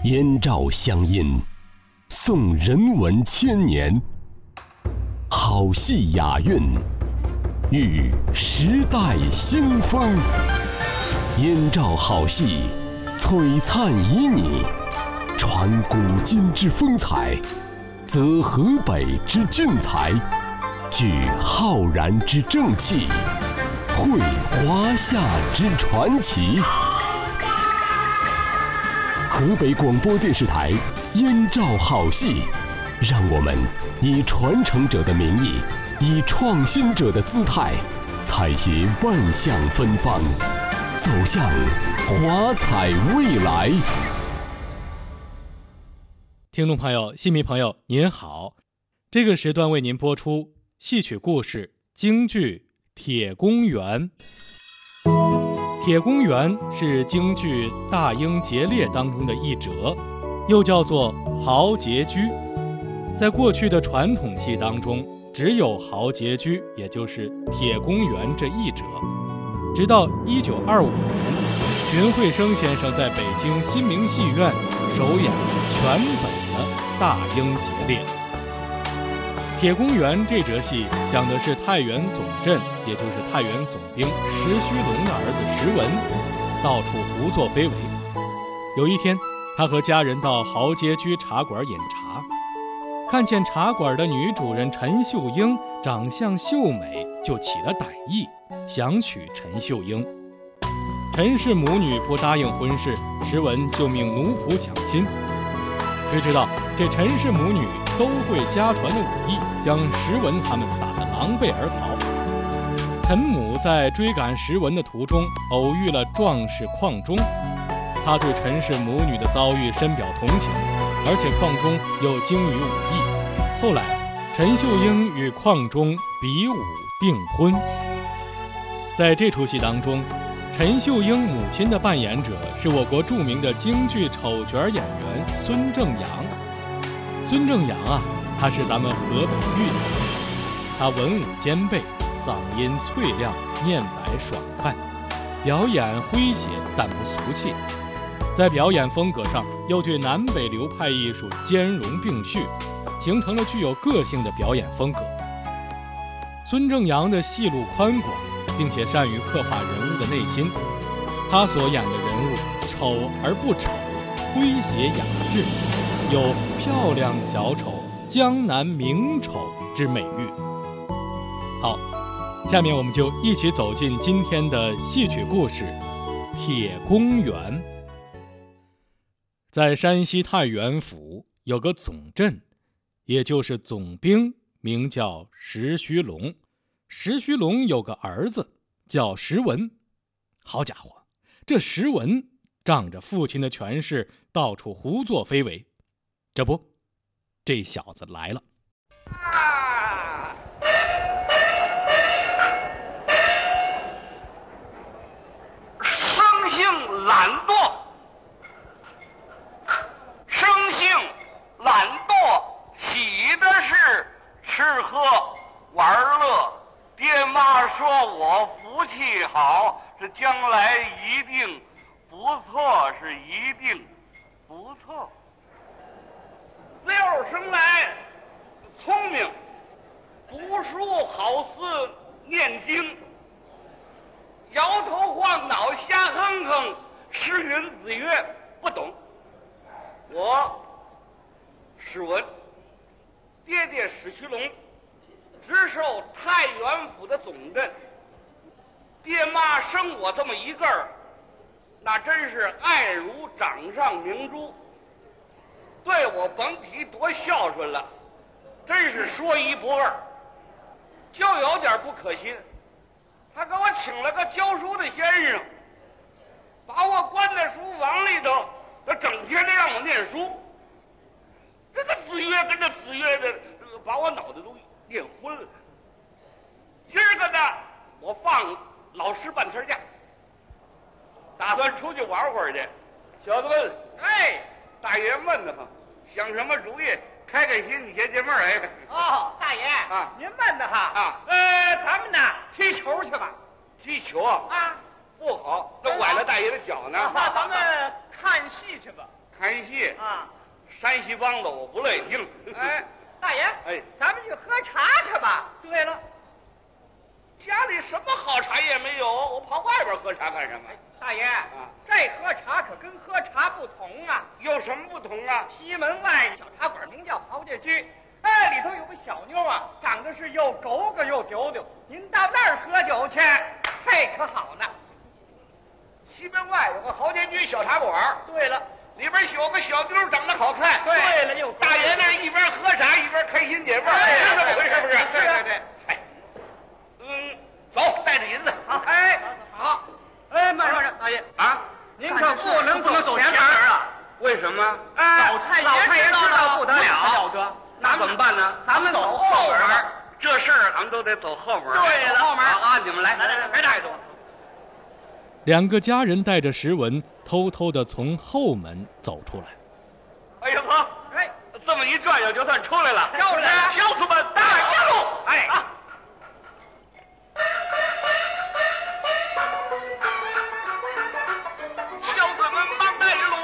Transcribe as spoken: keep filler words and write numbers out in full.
燕赵乡音，颂人文千年，好戏雅韵，遇时代新风。燕赵好戏，璀璨旖旎，传古今之风采，则河北之俊才，聚浩然之正气，绘华夏之传奇。河北广播电视台燕赵好戏，让我们以传承者的名义，以创新者的姿态，采撷万象芬芳，走向华彩未来。 听众朋友、戏迷朋友您好，这个时段为您播出戏曲故事京剧《铁公园》。铁公园是京剧《大英劫猎》当中的一折，又叫做豪杰居。在过去的传统戏当中，只有豪杰居，也就是铁公园这一折。直到一九二五年，荀慧生先生在北京新明戏院首演全本的《大英劫猎》。铁公园这折戏讲的是太原总镇，也就是太原总兵石须龙的儿子石文，到处胡作非为。有一天，他和家人到豪杰居茶馆饮茶，看见茶馆的女主人陈秀英长相秀美，就起了歹意，想娶陈秀英。陈氏母女不答应婚事，石文就命奴仆抢亲。谁知道这陈氏母女都会家传的武艺，将石文他们打得狼狈而逃。陈母在追赶石文的途中，偶遇了壮士邝忠，他对陈氏母女的遭遇深表同情，而且邝忠又精于武艺。后来，陈秀英与邝忠比武订婚。在这出戏当中，陈秀英母亲的扮演者是我国著名的京剧丑角演员孙正阳。孙正阳啊，他是咱们河北豫的，他文武兼备，嗓音脆亮，面白爽快，表演诙谐但不俗气。在表演风格上，又对南北流派艺术兼容并蓄，形成了具有个性的表演风格。孙正阳的戏路宽广，并且善于刻画人物的内心，他所演的人物丑而不丑，诙谐雅致，有漂亮小丑、江南名丑之美誉。好，下面我们就一起走进今天的戏曲故事《铁公园》。在山西太原府有个总镇，也就是总兵，名叫石须龙。石须龙有个儿子叫石文。好家伙，这石文仗着父亲的权势，到处胡作非为。这不，这小子来了。 啊！生性懒惰，生性懒惰，起的是吃喝玩乐。爹妈说我福气好，这将来一定不错，是一定不错。六生来聪明，读书好似念经，摇头晃脑瞎哼哼，诗云子曰不懂。我史文，爹爹史须龙，直受太原府的总镇，爹妈生我这么一个儿，那真是爱如掌上明珠，对我甭提多孝顺了，真是说一不二。就有点不可惜，他给我请了个教书的先生，把我关在书房里头，他整天的让我念书，这个子曰跟着子曰的，把我脑袋都念昏了。今儿个呢，我放老师半天假，打算出去玩会儿去。小子们，哎，大爷闷得慌，想什么主意？开开心，你解解闷儿。哎， 哦，大爷啊， 您闷得哈啊？ 呃，咱们呢踢球去吧。 踢球啊？ 啊， 不好，这崴了大爷的脚呢。 那咱们看戏去吧。 看看戏啊， 山西梆子我不乐意听。 哎，大爷， 哎， 咱们去喝茶去吧。对了， 家里什么好茶也没有，我跑外边喝茶干什么？ 大爷， 啊， 这喝茶可跟喝茶不同啊。 有什么不同啊？ 西门外小茶馆名叫豪家居，哎，里头有个小妞啊，长得是又狗个又丢丢。您到那儿喝酒去，嘿，可好呢。 西门外有个豪家居小茶馆， 对了， 里边有个小妞长得好看。 对了，又大爷那一边喝茶一边开心解闷， 哎是这么回事不是？ 对对对。 哎，嗯，走，带着银子。 好，哎，好，哎，慢慢着，大爷啊， 您可不能走走前门啊。 为什么？ 哎， 老太爷老太爷知道不得了， 了得，那怎么办呢？ 咱们走后门。 这事儿咱们都得走后门。 对了，后门啊，你们来， 来来来，别带着我。 两个家人带着石文，偷偷地从后门走出来。 哎呀呵， 哎， 这么一转悠就算出来了。